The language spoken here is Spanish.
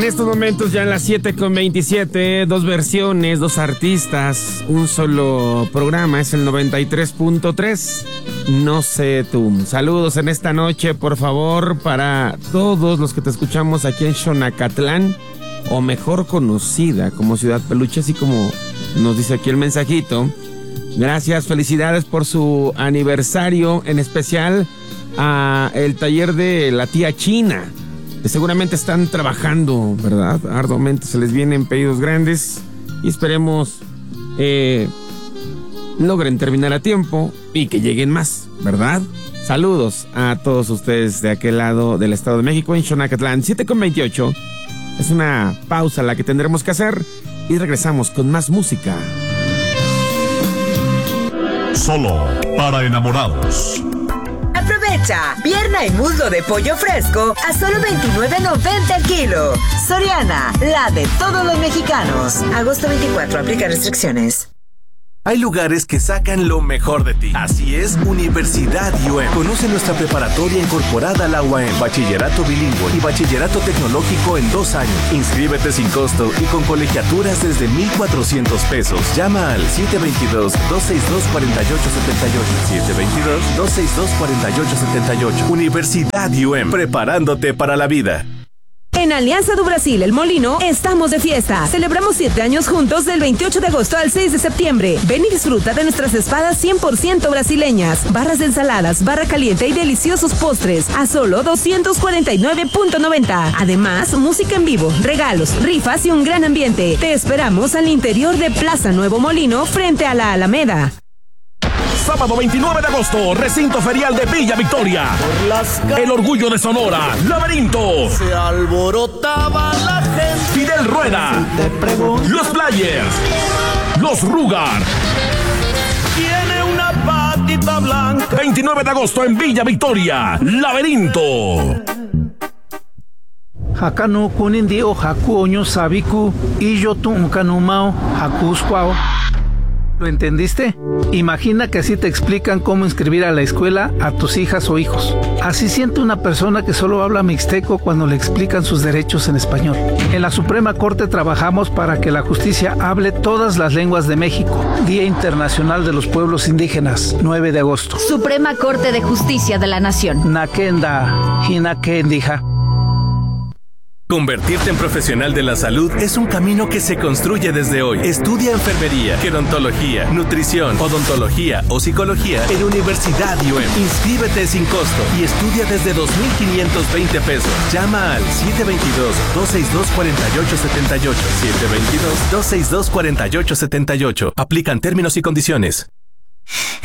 En estos momentos ya en las 7:27, dos versiones, dos artistas, un solo programa, es el 93.3. No sé tú. Saludos en esta noche, por favor, para todos los que te escuchamos aquí en Xonacatlán, o mejor conocida como Ciudad Peluche, así como nos dice aquí el mensajito. Gracias, felicidades por su aniversario, en especial a el taller de la tía China, que seguramente están trabajando, ¿verdad? Arduamente, se les vienen pedidos grandes y esperemos logren terminar a tiempo y que lleguen más, ¿verdad? Saludos a todos ustedes de aquel lado del Estado de México, en Xonacatlán. 7:28. Es una pausa la que tendremos que hacer y regresamos con más música. Solo para enamorados. Aprovecha, pierna y muslo de pollo fresco a solo $29.90 el kilo. Soriana, la de todos los mexicanos. Agosto 24, aplica restricciones. Hay lugares que sacan lo mejor de ti. Así es, Universidad UM. Conoce nuestra preparatoria incorporada a la UAM, bachillerato bilingüe y bachillerato tecnológico en 2 años. Inscríbete sin costo y con colegiaturas desde $1,400. Llama al 722-262-4878. 722-262-4878. Universidad UM, preparándote para la vida. En Alianza do Brasil, El Molino, estamos de fiesta. Celebramos 7 años juntos del 28 de agosto al 6 de septiembre. Ven y disfruta de nuestras espadas 100% brasileñas, barras de ensaladas, barra caliente y deliciosos postres a solo $249.90. Además, música en vivo, regalos, rifas y un gran ambiente. Te esperamos al interior de Plaza Nuevo Molino, frente a la Alameda. Sábado 29 de agosto, recinto ferial de Villa Victoria. El orgullo de Sonora, Laberinto. Se alborotaba la gente. Fidel Rueda. Los Players. Los Rugar. Tiene una patita blanca. 29 de agosto en Villa Victoria, Laberinto. Hakano kunindio haku oño sabiku y yo tunkanumao hakusquao. ¿Lo entendiste? Imagina que así te explican cómo inscribir a la escuela a tus hijas o hijos. Así siente una persona que solo habla mixteco cuando le explican sus derechos en español. En la Suprema Corte trabajamos para que la justicia hable todas las lenguas de México. Día Internacional de los Pueblos Indígenas, 9 de agosto. Suprema Corte de Justicia de la Nación. Nakenda, Hinakendija. Convertirte en profesional de la salud es un camino que se construye desde hoy. Estudia enfermería, gerontología, nutrición, odontología o psicología en Universidad UM. Inscríbete sin costo y estudia desde $2,520. Llama al 722-262-4878. 722-262-4878. Aplican términos y condiciones.